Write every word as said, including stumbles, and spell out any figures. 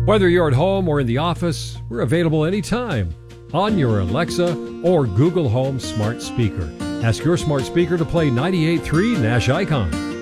Whether you're at home or in the office, we're available anytime on your Alexa or Google Home smart speaker. Ask your smart speaker to play ninety-eight point three Nash Icon.